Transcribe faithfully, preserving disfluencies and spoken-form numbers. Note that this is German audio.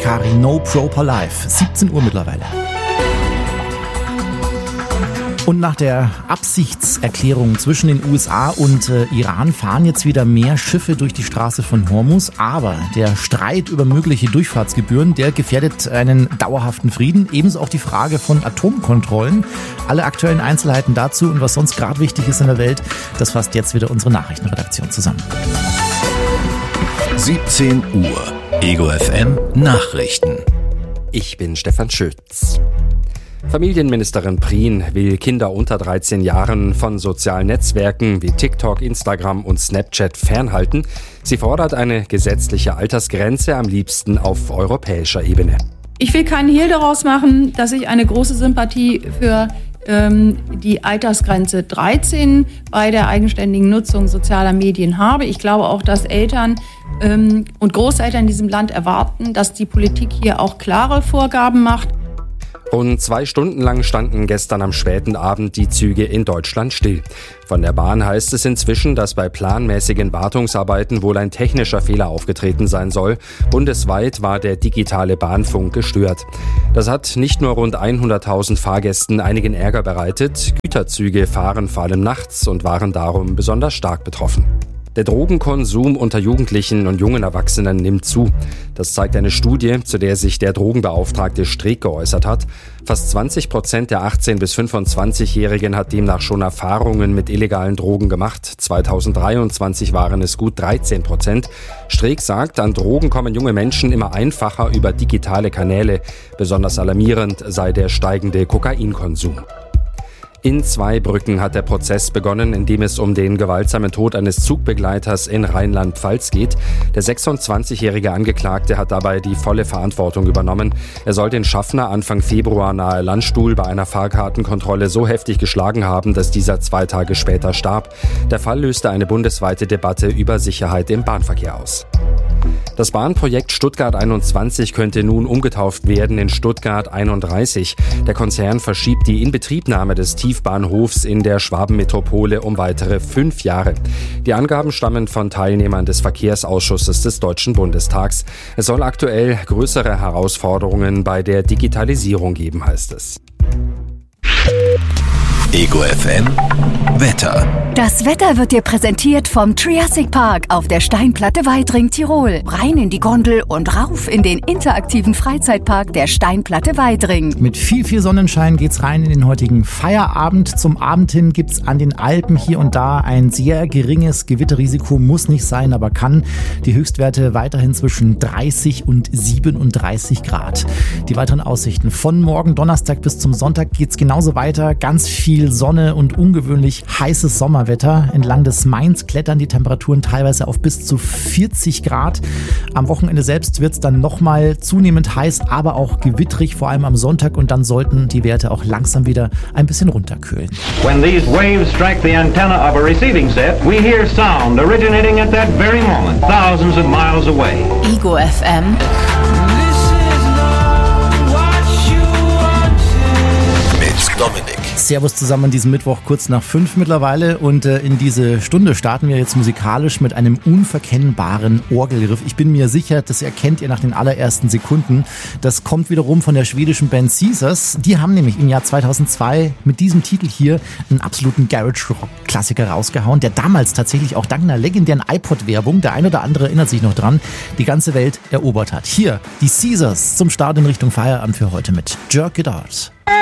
Kari, No Proper Life. siebzehn Uhr mittlerweile. Und nach der Absichtserklärung zwischen den U S A und äh, Iran fahren jetzt wieder mehr Schiffe durch die Straße von Hormuz. Aber der Streit über mögliche Durchfahrtsgebühren, der gefährdet einen dauerhaften Frieden. Ebenso auch die Frage von Atomkontrollen. Alle aktuellen Einzelheiten dazu und was sonst gerade wichtig ist in der Welt, das fasst jetzt wieder unsere Nachrichtenredaktion zusammen. siebzehn Uhr. Ego F M Nachrichten. Ich bin Stefan Schütz. Familienministerin Prien will Kinder unter dreizehn Jahren von sozialen Netzwerken wie TikTok, Instagram und Snapchat fernhalten. Sie fordert eine gesetzliche Altersgrenze, am liebsten auf europäischer Ebene. Ich will keinen Hehl daraus machen, dass ich eine große Sympathie für ähm, die Altersgrenze dreizehn bei der eigenständigen Nutzung sozialer Medien habe. Ich glaube auch, dass Eltern ähm, und Großeltern in diesem Land erwarten, dass die Politik hier auch klare Vorgaben macht. Rund zwei Stunden lang standen gestern am späten Abend die Züge in Deutschland still. Von der Bahn heißt es inzwischen, dass bei planmäßigen Wartungsarbeiten wohl ein technischer Fehler aufgetreten sein soll. Bundesweit war der digitale Bahnfunk gestört. Das hat nicht nur rund hunderttausend Fahrgästen einigen Ärger bereitet. Güterzüge fahren vor allem nachts und waren darum besonders stark betroffen. Der Drogenkonsum unter Jugendlichen und jungen Erwachsenen nimmt zu. Das zeigt eine Studie, zu der sich der Drogenbeauftragte Streeck geäußert hat. Fast zwanzig Prozent der achtzehn- bis fünfundzwanzigjährigen hat demnach schon Erfahrungen mit illegalen Drogen gemacht. zweitausenddreiundzwanzig waren es gut dreizehn Prozent. Streeck sagt, an Drogen kommen junge Menschen immer einfacher über digitale Kanäle. Besonders alarmierend sei der steigende Kokainkonsum. In Zweibrücken hat der Prozess begonnen, in dem es um den gewaltsamen Tod eines Zugbegleiters in Rheinland-Pfalz geht. Der sechsundzwanzigjährige Angeklagte hat dabei die volle Verantwortung übernommen. Er soll den Schaffner Anfang Februar nahe Landstuhl bei einer Fahrkartenkontrolle so heftig geschlagen haben, dass dieser zwei Tage später starb. Der Fall löste eine bundesweite Debatte über Sicherheit im Bahnverkehr aus. Das Bahnprojekt Stuttgart einundzwanzig könnte nun umgetauft werden in Stuttgart einunddreißig. Der Konzern verschiebt die Inbetriebnahme des Tiefbahnhofs in der Schwabenmetropole um weitere fünf Jahre. Die Angaben stammen von Teilnehmern des Verkehrsausschusses des Deutschen Bundestags. Es soll aktuell größere Herausforderungen bei der Digitalisierung geben, heißt es. Ego F M Wetter. Das Wetter wird dir präsentiert vom Triassic Park auf der Steinplatte Weidring, Tirol. Rein in die Gondel und rauf in den interaktiven Freizeitpark der Steinplatte Weidring. Mit viel, viel Sonnenschein geht's rein in den heutigen Feierabend. Zum Abend hin gibt's an den Alpen hier und da ein sehr geringes Gewitterrisiko. Muss nicht sein, aber kann. Die Höchstwerte weiterhin zwischen dreißig und siebenunddreißig Grad. Die weiteren Aussichten von morgen Donnerstag bis zum Sonntag geht's genauso weiter. Ganz viel Sonne und ungewöhnlich heißes Sommerwetter. Entlang des Mains klettern die Temperaturen teilweise auf bis zu vierzig Grad. Am Wochenende selbst wird es dann nochmal zunehmend heiß, aber auch gewittrig, vor allem am Sonntag. Und dann sollten die Werte auch langsam wieder ein bisschen runterkühlen. When these waves strike the antenna of a receiving set, we hear sound originating at that very moment, thousands of miles away. Ego F M. Mit Dominik. Servus zusammen an diesem Mittwoch, kurz nach fünf mittlerweile. Und äh, in diese Stunde starten wir jetzt musikalisch mit einem unverkennbaren Orgelriff. Ich bin mir sicher, das erkennt ihr nach den allerersten Sekunden. Das kommt wiederum von der schwedischen Band Caesars. Die haben nämlich im Jahr zweitausendzwei mit diesem Titel hier einen absoluten Garage-Rock-Klassiker rausgehauen, der damals tatsächlich auch dank einer legendären iPod-Werbung, der ein oder andere erinnert sich noch dran, die ganze Welt erobert hat. Hier die Caesars zum Start in Richtung Feierabend für heute mit Jerk It Out.